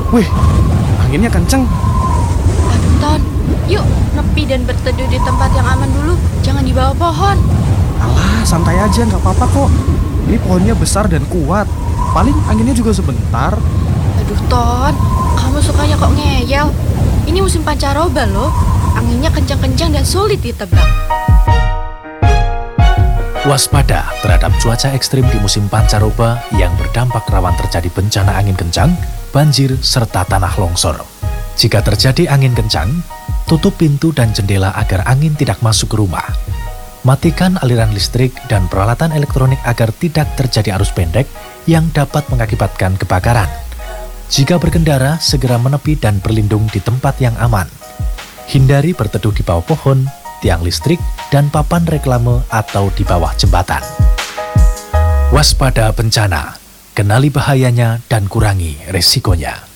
Wih, anginnya kenceng. Aduh, Ton. Yuk, nepi dan berteduh di tempat yang aman dulu. Jangan di bawah pohon. Alah, santai aja, nggak apa-apa kok. Ini pohonnya besar dan kuat. Paling anginnya juga sebentar. Aduh, Ton. Kamu sukanya kok ngeyel. Ini musim pancaroba loh. Anginnya kencang-kencang dan sulit ditebak. Waspada terhadap cuaca ekstrim di musim pancaroba yang berdampak rawan terjadi bencana angin kencang, banjir, serta tanah longsor. Jika terjadi angin kencang, tutup pintu dan jendela agar angin tidak masuk ke rumah. Matikan aliran listrik dan peralatan elektronik agar tidak terjadi arus pendek yang dapat mengakibatkan kebakaran. Jika berkendara, segera menepi dan berlindung di tempat yang aman. Hindari berteduh di bawah pohon, tiang listrik, dan papan reklame atau di bawah jembatan. Waspada bencana, kenali bahayanya dan kurangi resikonya.